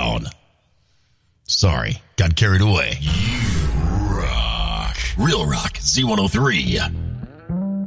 down. Sorry, got carried away. You rock. Real Rock Z103.